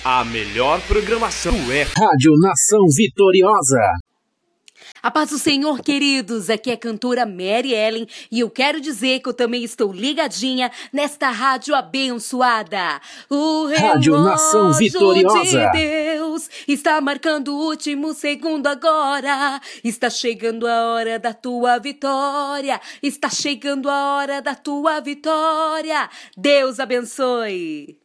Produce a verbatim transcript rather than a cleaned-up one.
A melhor programação é Rádio Nação Vitoriosa. A paz do Senhor, queridos, aqui é a cantora Mary Ellen e eu quero dizer que eu também estou ligadinha nesta rádio abençoada. O Rádio Nação Vitoriosa. de Deus está marcando o último segundo agora. Está chegando a hora da tua vitória. Está chegando a hora da tua vitória. Deus abençoe.